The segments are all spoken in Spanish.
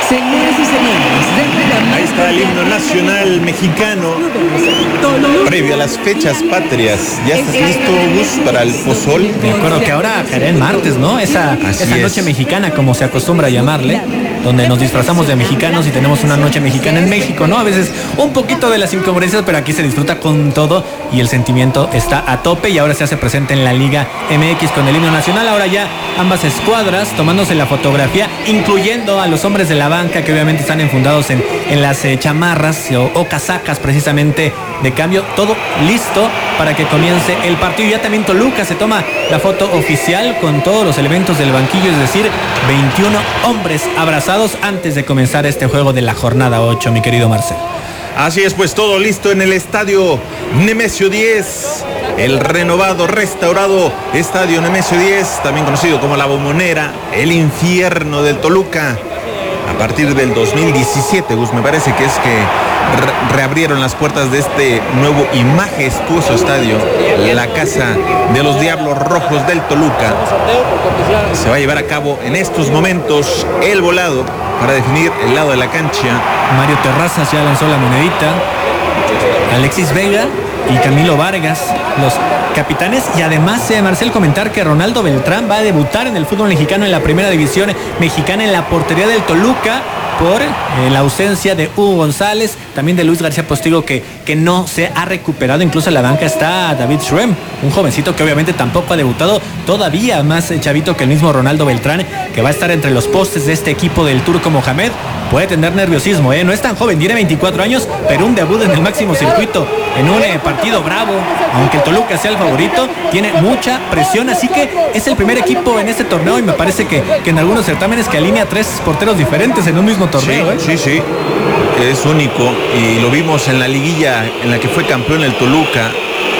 Señoras y señores, ahí está el himno nacional mexicano. Previo a las fechas patrias. ¿Ya estás listo, Gus, para el pozol? Me acuerdo que ahora caerá en martes, ¿no? Esa noche mexicana, como se acostumbra a llamarle, donde nos disfrazamos de mexicanos y tenemos una noche mexicana en México, ¿no? A veces un poquito de las incongruencias, pero aquí se disfruta con todo y el sentimiento está a tope y ahora se hace presente en la Liga MX con el himno nacional. Ahora ya ambas escuadras tomándose la fotografía, incluyendo a los hombres de la banca que obviamente están enfundados en las chamarras o casacas precisamente de cambio. Todo listo para que comience el partido. Ya también Toluca se toma la foto oficial con todos los elementos del banquillo, es decir, 21 hombres abrazados antes de comenzar este juego de la jornada 8, mi querido Marcel. Así es, pues todo listo en el estadio Nemesio 10, el renovado, restaurado estadio Nemesio 10, también conocido como La Bombonera, el infierno del Toluca. A partir del 2017, Gus, me parece que es que reabrieron las puertas de este nuevo y majestuoso estadio, la Casa de los Diablos Rojos del Toluca. Se va a llevar a cabo en estos momentos el volado para definir el lado de la cancha. Mario Terrazas ya lanzó la monedita, Alexis Vega y Camilo Vargas, los capitanes. Y además, Marcel, comentar que Ronaldo Beltrán va a debutar en el fútbol mexicano en la primera división mexicana en la portería del Toluca por la ausencia de Hugo González, también de Luis García Postigo que no se ha recuperado. Incluso en la banca está David Schrem, un jovencito que obviamente tampoco ha debutado, todavía más chavito que el mismo Ronaldo Beltrán, que va a estar entre los postes de este equipo del Turco Mohamed. Puede tener nerviosismo, no es tan joven, tiene 24 años, pero un debut en el máximo circuito, en un partido bravo, aunque el Toluca sea el favorito, tiene mucha presión, así que es el primer equipo en este torneo y me parece que en algunos certámenes que alinea 3 porteros diferentes en un mismo torneo. Sí, es único y lo vimos en la liguilla en la que fue campeón el Toluca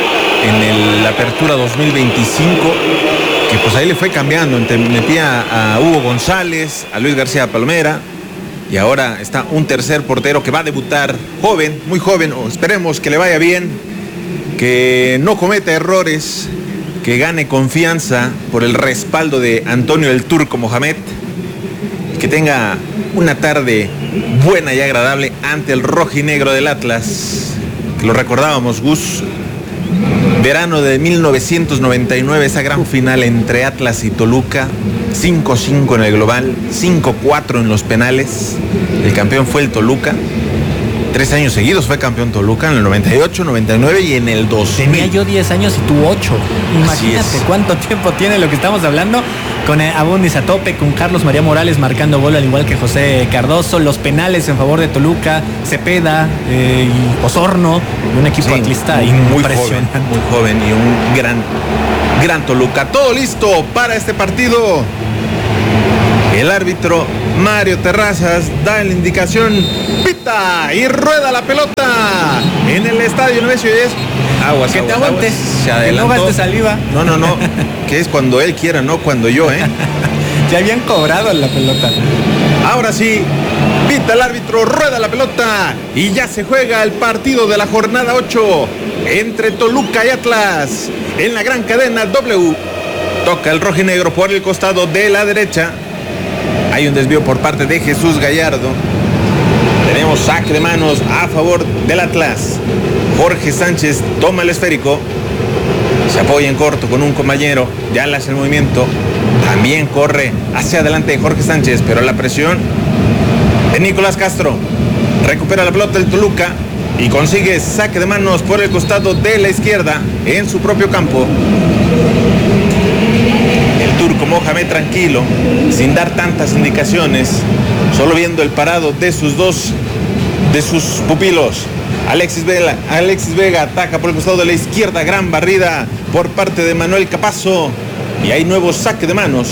en la apertura 2025, que pues ahí le fue cambiando, metía a Hugo González, a Luis García Palomera, y ahora está un tercer portero que va a debutar joven, muy joven, esperemos que le vaya bien, que no cometa errores, que gane confianza por el respaldo de Antonio el Turco Mohamed, que tenga una tarde buena y agradable ante el rojinegro del Atlas, que lo recordábamos, Gus, verano de 1999, esa gran final entre Atlas y Toluca, 5-5 en el global, 5-4 en los penales. El campeón fue el Toluca. 3 años seguidos fue campeón Toluca, en el 98, 99 y en el 2000. Tenía yo 10 años y tú 8. Imagínate cuánto tiempo tiene lo que estamos hablando. Con Abundis a tope, con Carlos María Morales marcando gol al igual que José Cardoso. Los penales en favor de Toluca, Cepeda y Osorno. Un equipo atlista impresionante. Muy joven y un gran Toluca. Todo listo para este partido. El árbitro Mario Terrazas da la indicación, pita y rueda la pelota en el estadio Nemesio 10. Aguas, que te aguantes, se adelantó. Que no gastes saliva. No, que es cuando él quiera, no cuando yo, Ya habían cobrado la pelota. Ahora sí, pita el árbitro, rueda la pelota y ya se juega el partido de la jornada 8 entre Toluca y Atlas en la gran cadena W. Toca el rojinegro por el costado de la derecha. Hay un desvío por parte de Jesús Gallardo. Tenemos saque de manos a favor del Atlas. Jorge Sánchez toma el esférico. Se apoya en corto con un compañero. Ya le hace el movimiento. También corre hacia adelante Jorge Sánchez, pero la presión de Nicolás Castro. Recupera la pelota el Toluca y consigue saque de manos por el costado de la izquierda en su propio campo. El Turco Mohamed tranquilo, sin dar tantas indicaciones, solo viendo el parado de sus pupilos. Alexis Vega ataca por el costado de la izquierda, gran barrida por parte de Manuel Capazo y hay nuevo saque de manos.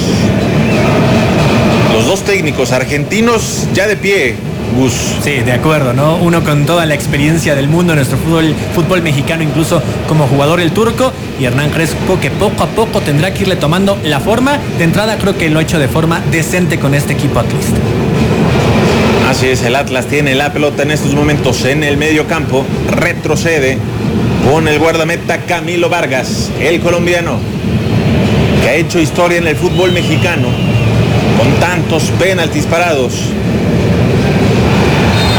Los dos técnicos argentinos ya de pie, Gus. Sí, de acuerdo, ¿no? Uno con toda la experiencia del mundo en nuestro fútbol mexicano, incluso como jugador el Turco, y Hernán Crespo, que poco a poco tendrá que irle tomando la forma. De entrada creo que lo ha hecho de forma decente con este equipo atlista. Así es, el Atlas tiene la pelota en estos momentos en el medio campo, retrocede con el guardameta Camilo Vargas, el colombiano, que ha hecho historia en el fútbol mexicano con tantos penaltis parados.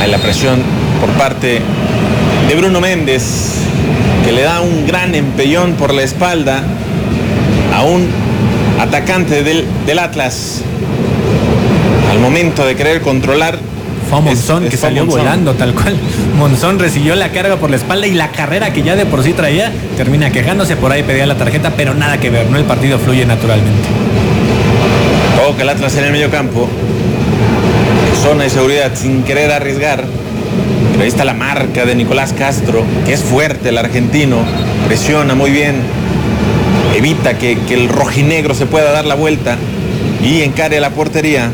Hay la presión por parte de Bruno Méndez, que le da un gran empellón por la espalda a un atacante del Atlas. Al momento de querer controlar, fue Monzón que salió volando tal cual. Monzón recibió la carga por la espalda y la carrera que ya de por sí traía termina quejándose. Por ahí pedía la tarjeta, pero nada que ver, ¿no? El partido fluye naturalmente. Toca el Atlas en el medio campo, zona de seguridad sin querer arriesgar, pero ahí está la marca de Nicolás Castro, que es fuerte el argentino, presiona muy bien, evita que el rojinegro se pueda dar la vuelta y encare la portería.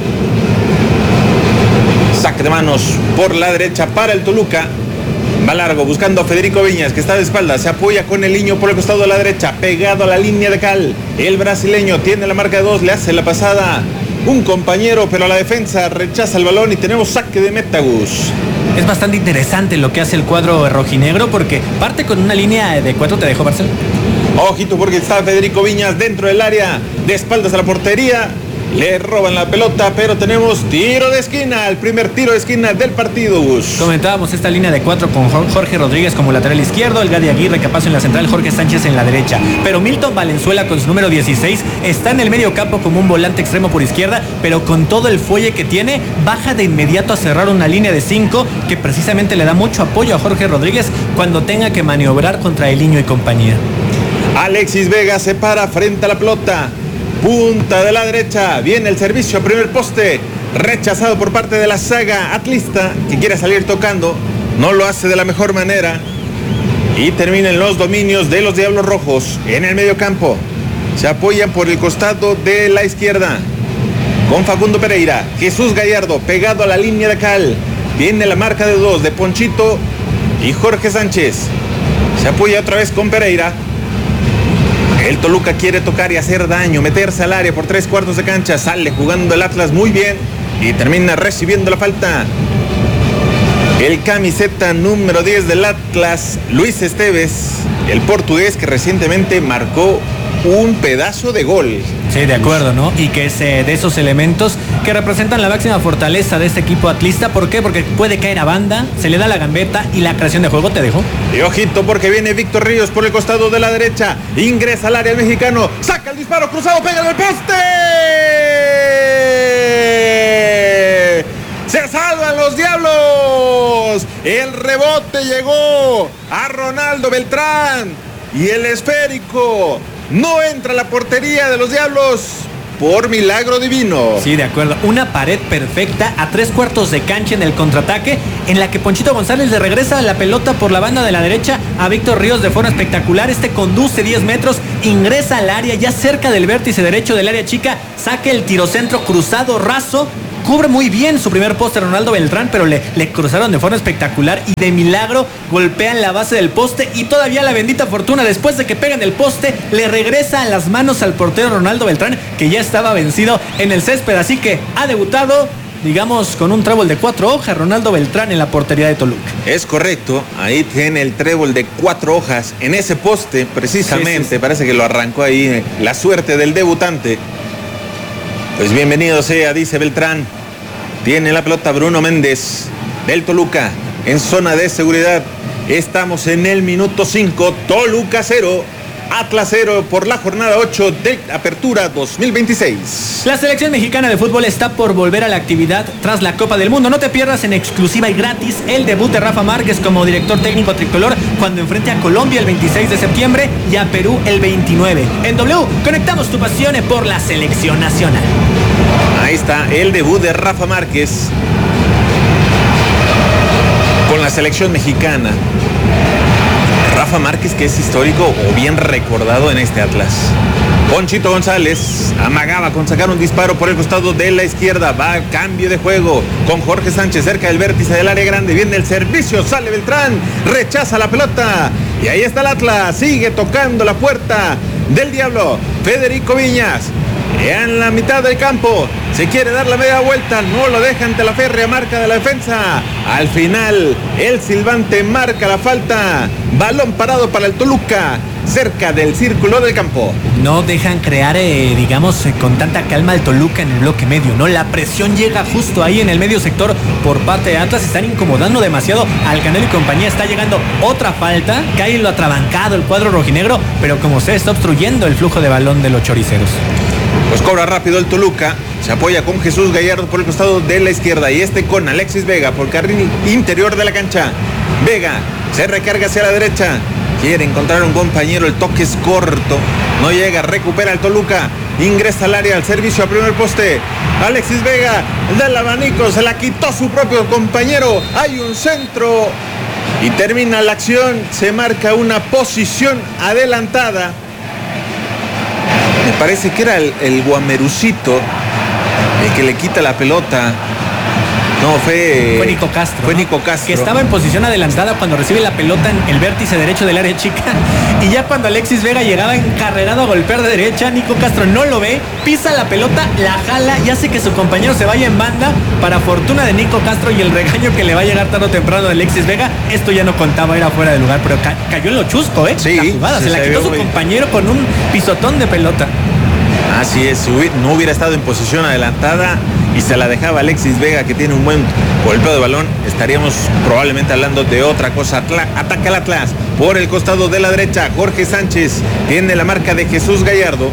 Saque de manos por la derecha para el Toluca. Va largo buscando a Federico Viñas, que está de espaldas. Se apoya con el niño por el costado de la derecha, pegado a la línea de cal. El brasileño tiene la marca de 2, le hace la pasada un compañero, pero a la defensa rechaza el balón y tenemos saque de Metagus. Es bastante interesante lo que hace el cuadro rojinegro, porque parte con una línea de 4. ¿Te dejó, Marcel? Ojito, porque está Federico Viñas dentro del área, de espaldas a la portería. Le roban la pelota, pero tenemos tiro de esquina, el primer tiro de esquina del partido, Gus. Comentábamos esta línea de 4 con Jorge Rodríguez como lateral izquierdo, el Gadi Aguirre capaz en la central, Jorge Sánchez en la derecha. Pero Milton Valenzuela con su número 16 está en el medio campo como un volante extremo por izquierda, pero con todo el fuelle que tiene, baja de inmediato a cerrar una línea de 5 que precisamente le da mucho apoyo a Jorge Rodríguez cuando tenga que maniobrar contra Eliño y compañía. Alexis Vega se para frente a la pelota. Punta de la derecha, viene el servicio a primer poste, rechazado por parte de la saga atlista, que quiere salir tocando, no lo hace de la mejor manera, y termina en los dominios de los Diablos Rojos. En el medio campo se apoyan por el costado de la izquierda con Facundo Pereira. Jesús Gallardo pegado a la línea de cal, viene la marca de 2 de Ponchito y Jorge Sánchez. Se apoya otra vez con Pereira. El Toluca quiere tocar y hacer daño, meterse al área por 3/4 de cancha. Sale jugando el Atlas muy bien y termina recibiendo la falta. El camiseta número 10 del Atlas, Luis Esteves, el portugués que recientemente marcó un pedazo de gol. Sí, de acuerdo, ¿no? Y que es de esos elementos que representan la máxima fortaleza de este equipo atlista. ¿Por qué? Porque puede caer a banda, se le da la gambeta y la creación de juego. ¿Te dejó? Y ojito, porque viene Víctor Ríos por el costado de la derecha, ingresa al área el mexicano, saca el disparo cruzado, pega en el poste. ¡Se salvan los Diablos! El rebote llegó a Ronaldo Beltrán y el esférico no entra a la portería de los Diablos por milagro divino. Sí, de acuerdo. Una pared perfecta a 3/4 de cancha en el contraataque, en la que Ponchito González le regresa la pelota por la banda de la derecha a Víctor Ríos de forma espectacular. Este conduce 10 metros, ingresa al área ya cerca del vértice derecho del área chica, saca el tirocentro cruzado raso. Cubre muy bien su primer poste Ronaldo Beltrán, pero le cruzaron de forma espectacular y de milagro golpean la base del poste y todavía la bendita fortuna, después de que pegan el poste, le regresa a las manos al portero Ronaldo Beltrán, que ya estaba vencido en el césped. Así que ha debutado, digamos, con un trébol de 4 hojas Ronaldo Beltrán en la portería de Toluca. Es correcto, ahí tiene el trébol de 4 hojas en ese poste precisamente. Sí. Parece que lo arrancó ahí la suerte del debutante. Pues bienvenido sea, dice Beltrán. Tiene la pelota Bruno Méndez del Toluca en zona de seguridad. Estamos en el minuto 5. Toluca 0, Atlas 0 por la jornada 8 de Apertura 2026. La selección mexicana de fútbol está por volver a la actividad tras la Copa del Mundo. No te pierdas en exclusiva y gratis el debut de Rafa Márquez como director técnico tricolor cuando enfrente a Colombia el 26 de septiembre y a Perú el 29. En W conectamos tu pasión por la selección nacional. Ahí está el debut de Rafa Márquez con la selección mexicana. Rafa Márquez, que es histórico o bien recordado en este Atlas. Ponchito González amagaba con sacar un disparo por el costado de la izquierda. Va a cambio de juego con Jorge Sánchez cerca del vértice del área grande. Viene el servicio, sale Beltrán, rechaza la pelota. Y ahí está el Atlas, sigue tocando la puerta del Diablo. Federico Viñas en la mitad del campo. Se quiere dar la media vuelta, no lo deja ante la férrea marca de la defensa. Al final, el silbante marca la falta. Balón parado para el Toluca, cerca del círculo del campo. No dejan crear, con tanta calma el Toluca en el bloque medio, ¿no? La presión llega justo ahí en el medio sector por parte de Atlas. Están incomodando demasiado al Canelo y compañía. Está llegando otra falta. Cae lo atrabancado el cuadro rojinegro, pero como se está obstruyendo el flujo de balón de los choriceros. Pues cobra rápido el Toluca. Se apoya con Jesús Gallardo por el costado de la izquierda y con Alexis Vega por carril interior de la cancha. Vega se recarga hacia la derecha. Quiere encontrar un compañero, el toque es corto. No llega, recupera el Toluca. Ingresa al área, al servicio a primer poste. Alexis Vega del abanico, se la quitó su propio compañero. Hay un centro y termina la acción. Se marca una posición adelantada. Me parece que era el Guamerucito el que le quita la pelota. No, fue Nico Castro. Fue ¿no? Nico Castro. Que estaba en posición adelantada cuando recibe la pelota en el vértice derecho del área chica. Y ya cuando Alexis Vega llegaba encarrerado a golpear de derecha, Nico Castro no lo ve, pisa la pelota, la jala y hace que su compañero se vaya en banda. Para fortuna de Nico Castro y el regaño que le va a llegar tarde o temprano de Alexis Vega, esto ya no contaba, era fuera de lugar, pero cayó en lo chusco, Sí, la jugada. sí, se la quitó su compañero con un pisotón de pelota. Así es, si no hubiera estado en posición adelantada y se la dejaba Alexis Vega, que tiene un buen golpeo de balón, estaríamos probablemente hablando de otra cosa. Ataca el Atlas por el costado de la derecha. Jorge Sánchez tiene la marca de Jesús Gallardo.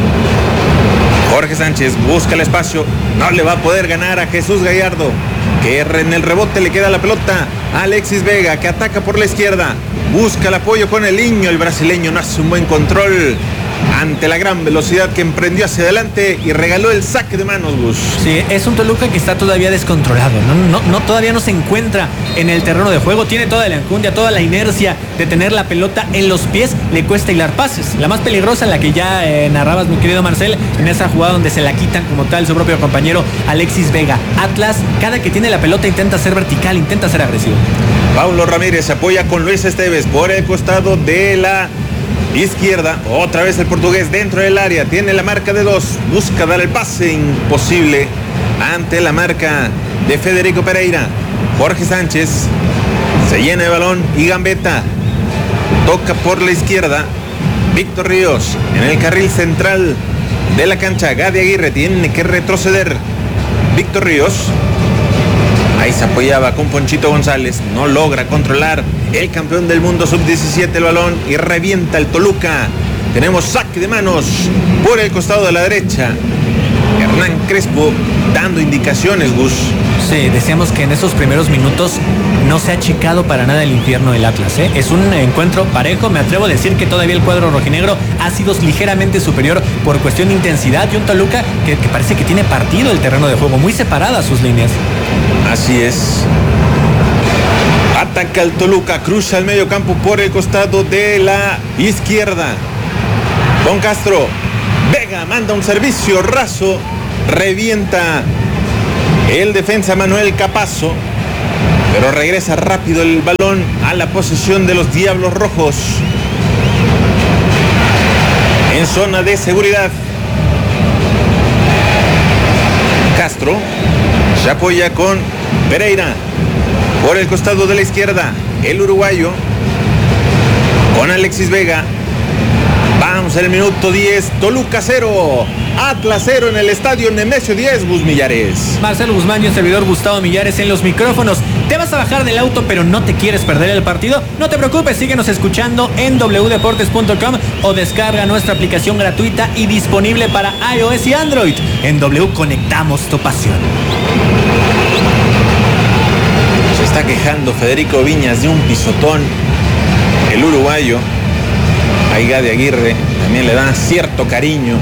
Jorge Sánchez busca el espacio, no le va a poder ganar a Jesús Gallardo, que en el rebote le queda la pelota a Alexis Vega, que ataca por la izquierda, busca el apoyo con el Niño. El brasileño no hace un buen control ante la gran velocidad que emprendió hacia adelante y regaló el saque de manos, Gus. Sí, es un Toluca que está todavía descontrolado, todavía no se encuentra en el terreno de juego, tiene toda la enjundia, toda la inercia de tener la pelota en los pies, le cuesta hilar pases. La más peligrosa, la que ya narrabas, mi querido Marcel, en esa jugada donde se la quitan como tal su propio compañero Alexis Vega. Atlas, cada que tiene la pelota intenta ser vertical, intenta ser agresivo. Paulo Ramírez se apoya con Luis Esteves por el costado de la izquierda. Otra vez el portugués dentro del área, tiene la marca de 2, busca dar el pase, imposible ante la marca de Federico Pereira. Jorge Sánchez se llena de balón y gambeta, toca por la izquierda. Víctor Ríos en el carril central de la cancha. Gadi Aguirre tiene que retroceder. Víctor Ríos ahí se apoyaba con Ponchito González, no logra controlar el campeón del mundo sub-17 el balón y revienta el Toluca. Tenemos saque de manos por el costado de la derecha. Hernán Crespo dando indicaciones, Gus. Sí, decíamos que en esos primeros minutos no se ha achicado para nada el infierno del Atlas, ¿eh? Es un encuentro parejo, me atrevo a decir que todavía el cuadro rojinegro ha sido ligeramente superior por cuestión de intensidad, y un Toluca que parece que tiene partido el terreno de juego, muy separadas sus líneas. Así es. Ataca el Toluca, cruza el medio campo por el costado de la izquierda. Con Castro, Vega manda un servicio raso, revienta el defensa Manuel Capazo, pero regresa rápido el balón a la posesión de los Diablos Rojos. En zona de seguridad, Castro se apoya con Pereira por el costado de la izquierda, el uruguayo con Alexis Vega. Vamos en el minuto 10, Toluca 0, Atlas 0 en el estadio Nemesio 10, Gus Millares. Marcelo Guzmán y el servidor Gustavo Millares en los micrófonos. ¿Te vas a bajar del auto pero no te quieres perder el partido? No te preocupes, síguenos escuchando en wdeportes.com o descarga nuestra aplicación gratuita y disponible para iOS y Android. En W conectamos tu pasión. Se está quejando Federico Viñas de un pisotón, el uruguayo. Ahí Gadi Aguirre también le da cierto cariño.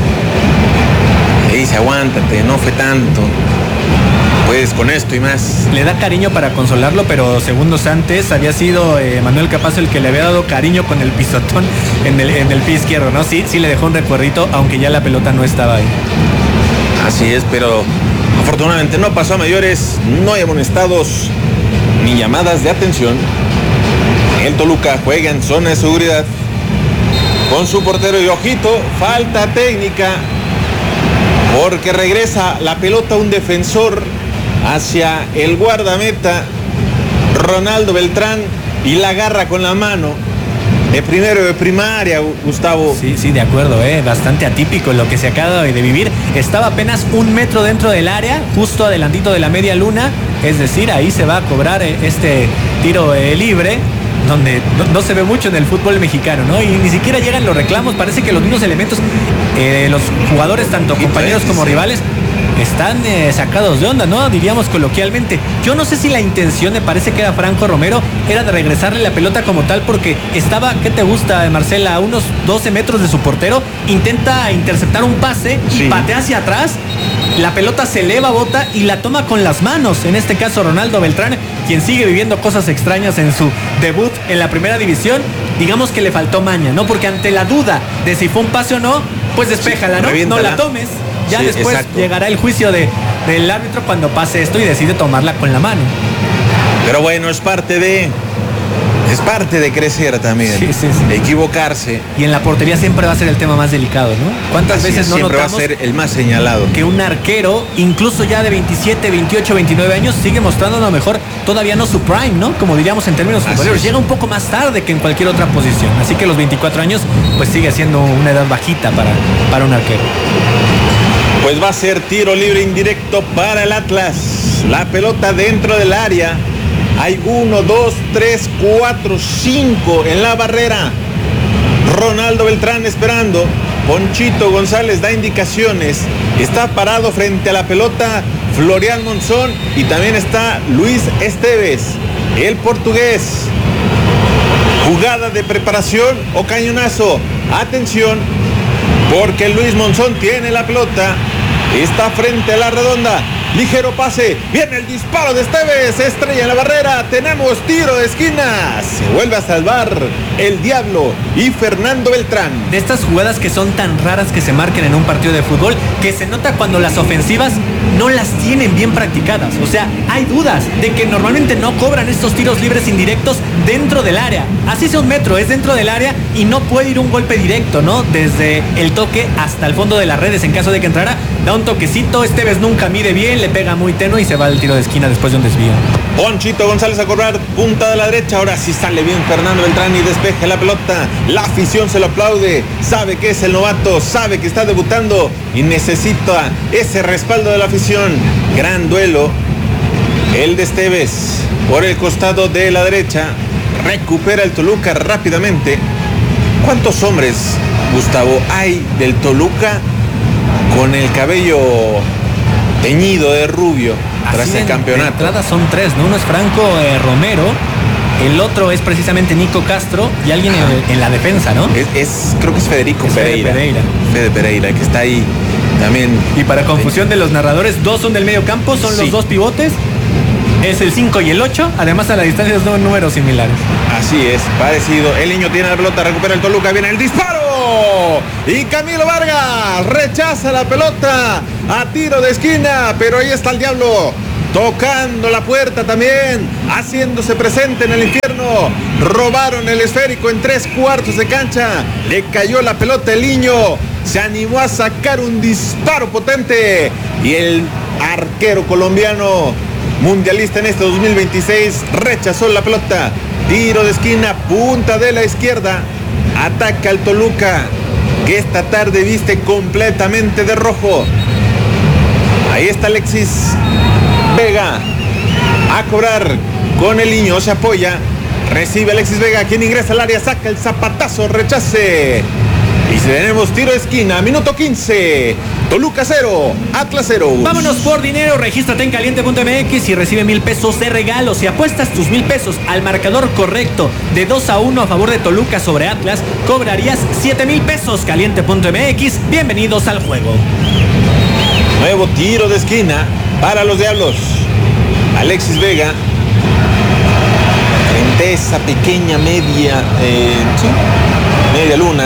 Le dice, aguántate, no fue tanto. Puedes con esto y más. Le da cariño para consolarlo, pero segundos antes había sido Manuel Capazo el que le había dado cariño con el pisotón en el pie izquierdo, ¿no? Sí le dejó un recuerdito, aunque ya la pelota no estaba ahí. Así es, pero afortunadamente no pasó a mayores, no hay amonestados ni llamadas de atención. El Toluca juega en zona de seguridad con su portero y ojito, falta técnica porque regresa la pelota un defensor hacia el guardameta Ronaldo Beltrán y la agarra con la mano. De primero de primaria, Gustavo. Sí, de acuerdo, bastante atípico lo que se acaba de vivir. Estaba apenas 1 metro dentro del área, justo adelantito de la media luna. Es decir, ahí se va a cobrar este tiro libre, donde no se ve mucho en el fútbol mexicano, ¿no? Y ni siquiera llegan los reclamos. Parece que los mismos elementos, los jugadores, tanto compañeros como rivales, están sacados de onda, ¿no? Diríamos coloquialmente. Yo no sé si la intención, me parece que era Franco Romero, era de regresarle la pelota como tal, porque estaba, ¿qué te gusta, Marcela? A unos 12 metros de su portero, intenta interceptar un pase y patea hacia atrás. La pelota se eleva, bota y la toma con las manos. En este caso, Ronaldo Beltrán, quien sigue viviendo cosas extrañas en su debut en la primera división. Digamos que le faltó maña, ¿no? Porque ante la duda de si fue un pase o no, pues despéjala, ¿no? No la tomes. Ya después llegará el juicio del árbitro cuando pase esto y decide tomarla con la mano. Pero bueno, es parte de crecer también. Sí. Equivocarse. Y en la portería siempre va a ser el tema más delicado, ¿no? ¿Cuántas veces no siempre notamos va a ser el más señalado? Que un arquero, incluso ya de 27, 28, 29 años, sigue mostrando a lo mejor todavía no su prime, ¿no? Como diríamos en términos futboleros. Llega un poco más tarde que en cualquier otra posición. Así que los 24 años, pues sigue siendo una edad bajita para un arquero. Pues va a ser tiro libre indirecto para el Atlas. La pelota dentro del área. Hay 1, 2, 3, 4, 5 en la barrera. Ronaldo Beltrán esperando. Ponchito González da indicaciones. Está parado frente a la pelota Florian Monzón. Y también está Luis Esteves, el portugués. Jugada de preparación o cañonazo. Atención, porque Luis Monzón tiene la pelota. Está frente a la redonda. Ligero pase. Viene el disparo de Esteves. Estrella en la barrera. Tenemos tiro de esquina. Se vuelve a salvar el Diablo y Fernando Beltrán. De estas jugadas que son tan raras que se marquen en un partido de fútbol, que se nota cuando las ofensivas no las tienen bien practicadas. O sea, hay dudas de que normalmente no cobran estos tiros libres indirectos dentro del área. Así sea 1 metro, es dentro del área y no puede ir un golpe directo, ¿no? Desde el toque hasta el fondo de las redes en caso de que entrara. Da un toquecito, Esteves nunca mide bien, le pega muy tenue y se va al tiro de esquina después de un desvío. Ponchito González a cobrar, punta de la derecha. Ahora sí sale bien Fernando Beltrán y despeja la pelota. La afición se lo aplaude, sabe que es el novato, sabe que está debutando y necesita ese respaldo de la afición. Gran duelo, el de Esteves por el costado de la derecha. Recupera el Toluca rápidamente. ¿Cuántos hombres, Gustavo, hay del Toluca con el cabello teñido de rubio tras el campeonato? De entrada son 3, ¿no? Uno es Franco Romero, el otro es precisamente Nico Castro y alguien en la defensa, ¿no? Creo que es Federico Pereira. Fede Pereira, que está ahí también. Y para confusión de los narradores, 2 son del medio campo, son los 2 pivotes. Es el 5 y el 8, además a la distancia son números similares. Así es, parecido. El niño tiene la pelota, recupera el Toluca, viene el disparo. Y Camilo Vargas rechaza la pelota a tiro de esquina, pero ahí está el Diablo tocando la puerta también, haciéndose presente en el infierno. Robaron el esférico en 3/4 de cancha. Le cayó la pelota el niño. Se animó a sacar un disparo potente. Y el arquero colombiano, mundialista en este 2026, rechazó la pelota. Tiro de esquina, punta de la izquierda. Ataca al Toluca, que esta tarde viste completamente de rojo. Ahí está Alexis Vega a cobrar con el niño, se apoya, recibe Alexis Vega, quien ingresa al área, saca el zapatazo, rechace. Y tenemos tiro de esquina, minuto 15, Toluca 0, Atlas 0. Vámonos por dinero, regístrate en caliente.mx y recibe 1,000 pesos de regalo. Si apuestas tus 1,000 pesos al marcador correcto de 2-1 a favor de Toluca sobre Atlas, cobrarías 7,000 pesos. Caliente.mx, bienvenidos al juego. Nuevo tiro de esquina para los Diablos. Alexis Vega, frente a esa pequeña media luna.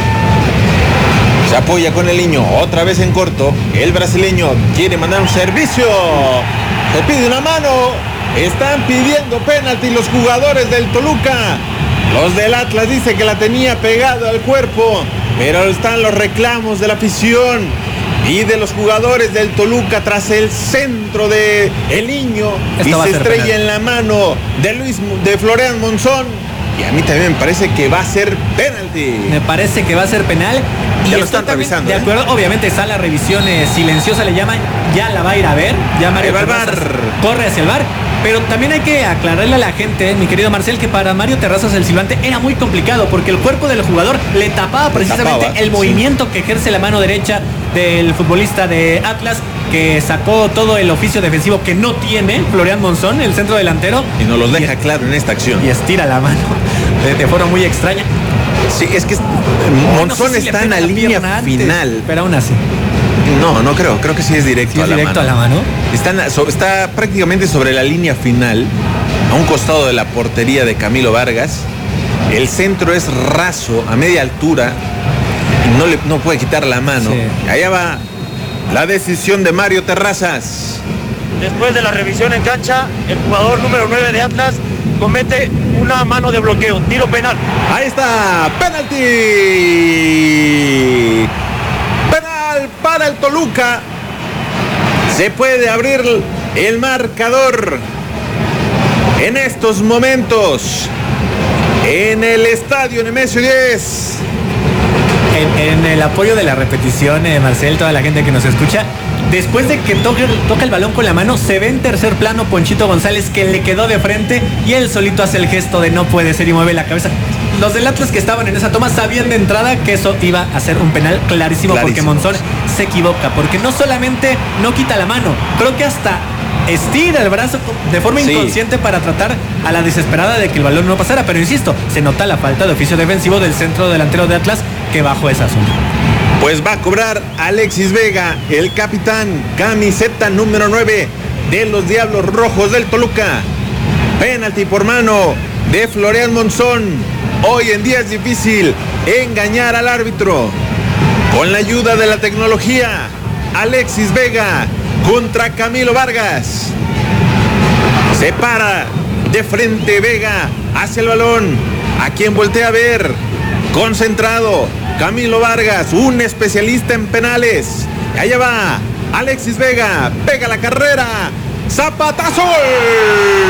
Se apoya con el niño, otra vez en corto. El brasileño quiere mandar un servicio. Se pide una mano. Están pidiendo penalti los jugadores del Toluca. Los del Atlas dicen que la tenía pegada al cuerpo, pero están los reclamos de la afición. y de los jugadores del Toluca tras el centro de El Niño. Esto y va a se ser estrella penal en la mano de Florian Monzón. Y a mí también me parece que va a ser penalti. Me parece que va a ser penal. Y Ya lo estoy están también revisando, de acuerdo, obviamente está la revisión silenciosa, le llaman, ya la va a ir a ver, ya Mario Ahí va el Terrazas VAR. corre hacia el VAR, pero también hay que aclararle a la gente, mi querido Marcel, que para Mario Terrazas el silbante era muy complicado, porque el cuerpo del jugador le tapaba precisamente el movimiento que ejerce la mano derecha del futbolista de Atlas, que sacó todo el oficio defensivo que no tiene Florian Monzón, el centro delantero. Y nos los deja claro en esta acción. Y estira la mano de forma muy extraña. Sí, es que Monzón No sé si le está en pega la línea pierna antes, final. pero aún así. No creo que sí es directo, ¿Sí es directo a la mano? Está prácticamente sobre la línea final, a un costado de la portería de Camilo Vargas. El centro es raso, a media altura, y no puede quitar la mano. Sí. Allá va la decisión de Mario Terrazas. Después de la revisión en cancha, el jugador número 9 de Atlas comete una mano de bloqueo, tiro penal. Ahí está, penalti. Penal para el Toluca. Se puede abrir el marcador en estos momentos en el estadio Nemesio 10. En el apoyo de la repetición, Marcel, toda la gente que nos escucha, después de que toca el balón con la mano, se ve en tercer plano Ponchito González, que le quedó de frente y él solito hace el gesto de no puede ser y mueve la cabeza. Los del Atlas que estaban en esa toma sabían de entrada que eso iba a ser un penal clarísimo. Porque Monzón se equivoca, porque no solamente no quita la mano, creo que hasta estira el brazo de forma inconsciente para tratar a la desesperada de que el balón no pasara, pero insisto, se nota la falta de oficio defensivo del centro delantero de Atlas, que bajó esa zona. Pues va a cobrar Alexis Vega, el capitán, camiseta número 9 de los Diablos Rojos del Toluca. Penalti por mano de Florian Monzón. Hoy en día es difícil engañar al árbitro. Con la ayuda de la tecnología, Alexis Vega contra Camilo Vargas. Se para de frente Vega hacia el balón. A quien voltea a ver, concentrado, Camilo Vargas, un especialista en penales. Y allá va Alexis Vega, pega la carrera, zapatazo.